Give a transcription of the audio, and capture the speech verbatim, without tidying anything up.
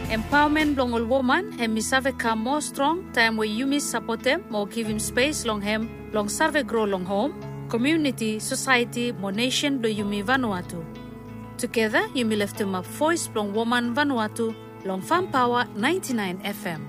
Empowerment long all woman hem mi save come more strong time where you miss support them more give him space long hem long save grow long home community society more nation do you mi Vanuatu. Together you mi left him a voice long woman Vanuatu long Farm Power ninety-nine F M.